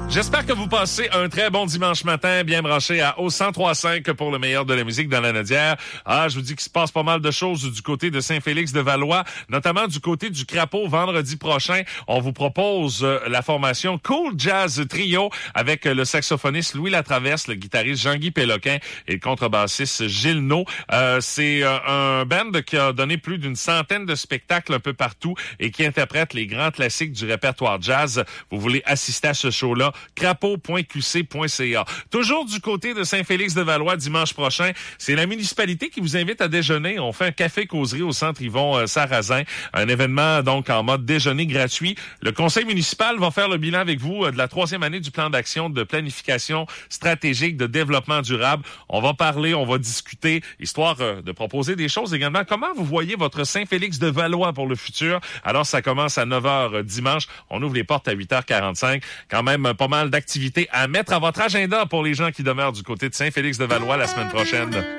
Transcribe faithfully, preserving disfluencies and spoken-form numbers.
J'espère que vous passez un très bon dimanche matin, bien branché à O cent trois cinq pour le meilleur de la musique dans la Nodière. Ah, je vous dis qu'il se passe pas mal de choses du côté de Saint-Félix-de-Valois, notamment du côté du Crapaud. Vendredi prochain, on vous propose euh, la formation Cool Jazz Trio avec euh, le saxophoniste Louis Latraverse, le guitariste Jean-Guy Péloquin et le contrebassiste Gilles Naud. Euh, c'est euh, un band qui a donné plus d'une centaine de spectacles un peu partout et qui interprète les grands classiques du répertoire jazz. Vous voulez assister à ce show-là? crapaud point q c point c a. Toujours du côté de Saint-Félix-de-Valois dimanche prochain, c'est la municipalité qui vous invite à déjeuner. On fait un café-causerie au centre Yvon euh, Sarrazin, un événement donc en mode déjeuner gratuit. Le conseil municipal va faire le bilan avec vous euh, de la troisième année du plan d'action de planification stratégique de développement durable. On va parler, on va discuter, histoire euh, de proposer des choses également. Comment vous voyez votre Saint-Félix-de-Valois pour le futur? Alors, ça commence à neuf heures euh, dimanche. On ouvre les portes à huit heures quarante-cinq. Quand même, euh, pas mal d'activités à mettre à votre agenda pour les gens qui demeurent du côté de Saint-Félix-de-Valois la semaine prochaine.